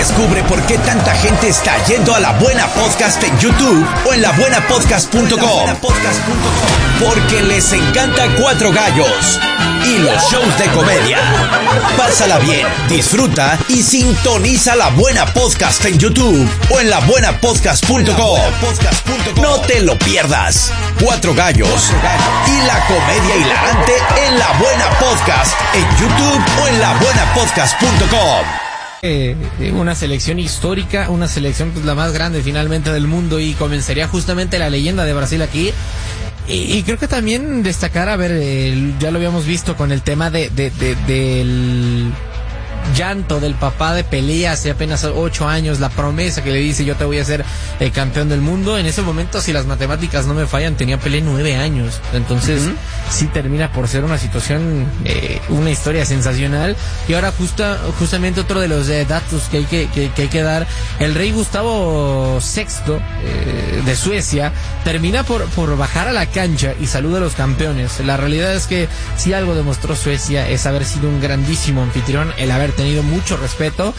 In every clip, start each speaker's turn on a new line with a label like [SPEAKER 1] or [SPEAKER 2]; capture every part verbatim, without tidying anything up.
[SPEAKER 1] Descubre por qué tanta gente está yendo a La Buena Podcast en YouTube o en la buena podcast punto com. Porque les encanta Cuatro Gallos y los shows de comedia. Pásala bien, disfruta y sintoniza La Buena Podcast en YouTube o en la buena podcast punto com. No te lo pierdas. Cuatro Gallos y la comedia hilarante en La Buena Podcast en YouTube o en la buena podcast punto com.
[SPEAKER 2] Eh, una selección histórica, una selección pues la más grande finalmente del mundo, y comenzaría justamente la leyenda de Brasil aquí. Y, y creo que también destacar, a ver, eh, ya lo habíamos visto con el tema de, de, de del llanto del papá de Pelé hace apenas ocho años, la promesa que le dice: yo te voy a hacer el campeón del mundo. En ese momento, si las matemáticas no me fallan, tenía Pelé nueve años. Entonces uh-huh. sí termina por ser una situación, eh, una historia sensacional. Y ahora justa, justamente otro de los eh, datos que hay que, que, que hay que dar: el rey Gustavo sexto eh, de Suecia termina por, por bajar a la cancha y saluda a los campeones. La realidad es que si algo demostró Suecia es haber sido un grandísimo anfitrión, el haber tenido mucho respeto,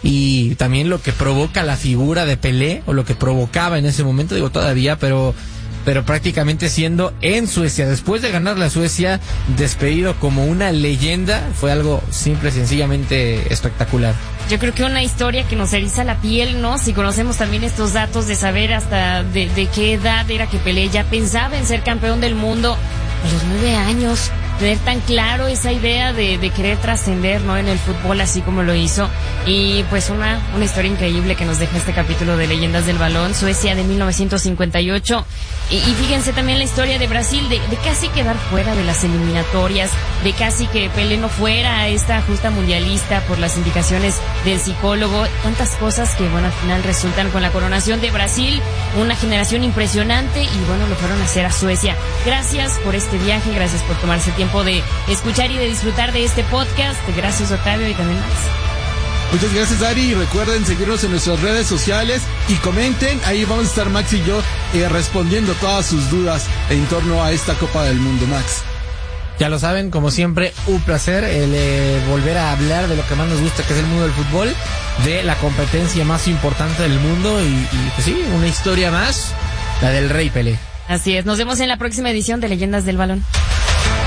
[SPEAKER 2] y también lo que provoca la figura de Pelé, o lo que provocaba en ese momento, digo todavía, pero pero prácticamente siendo en Suecia, después de ganarle a Suecia, despedido como una leyenda, fue algo simple, sencillamente espectacular.
[SPEAKER 3] Yo creo que una historia que nos eriza la piel, ¿no? Si conocemos también estos datos de saber hasta de, de qué edad era que Pelé ya pensaba en ser campeón del mundo a los nueve años. Tener tan claro esa idea de, de querer trascender, ¿no?, en el fútbol, así como lo hizo. Y pues una, una historia increíble que nos deja este capítulo de Leyendas del Balón, Suecia de mil novecientos cincuenta y ocho. Y, y fíjense también la historia de Brasil, de, de casi quedar fuera de las eliminatorias, de casi que Pelé no fuera a esta justa mundialista por las indicaciones del psicólogo. Tantas cosas que, bueno, al final resultan con la coronación de Brasil, una generación impresionante, y bueno, lo fueron a hacer a Suecia. Gracias por este viaje, gracias por tomarse tiempo de escuchar y de disfrutar de este podcast. Gracias, Octavio, y también Max.
[SPEAKER 4] Muchas gracias, Ari, y recuerden seguirnos en nuestras redes sociales y comenten, ahí vamos a estar Max y yo eh, respondiendo todas sus dudas en torno a esta Copa del Mundo. Max,
[SPEAKER 2] ya lo saben, como siempre, un placer el eh, volver a hablar de lo que más nos gusta, que es el mundo del fútbol, de la competencia más importante del mundo, y, y pues sí, una historia más, la del Rey Pelé.
[SPEAKER 3] Así es, nos vemos en la próxima edición de Leyendas del Balón.